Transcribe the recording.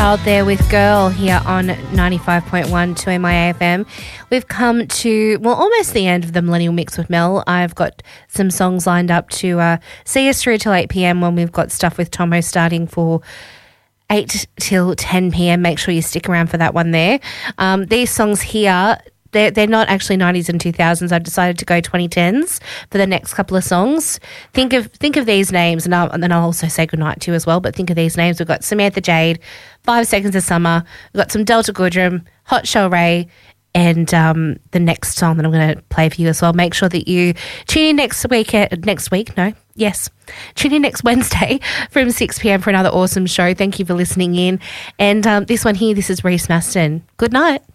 Out there with Girl here on 95.1 2MI FM. We've come to, almost the end of the Millennial Mix with Mel. I've got some songs lined up to see us through till 8 p.m. when we've got stuff with Tomo starting for 8 till 10 p.m. Make sure you stick around for that one there. These songs here, they're not actually 90s and 2000s. I've decided to go 2010s for the next couple of songs. Think of these names, and then I'll also say goodnight to you as well, but think of these names. We've got Samantha Jade, 5 Seconds of Summer. We've got some Delta Goodrem, Hot Shell Ray, and the next song that I'm going to play for you as well. Make sure that you tune in tune in next Wednesday from 6 p.m. for another awesome show. Thank you for listening in. And this one here, this is Reese Maston. Good night.